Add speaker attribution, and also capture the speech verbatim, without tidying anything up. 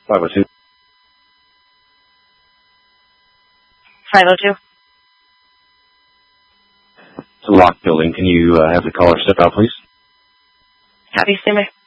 Speaker 1: five oh two.
Speaker 2: five oh two.
Speaker 1: It's a locked building. Can you uh, have the caller step out, please?
Speaker 2: Copy, stand by.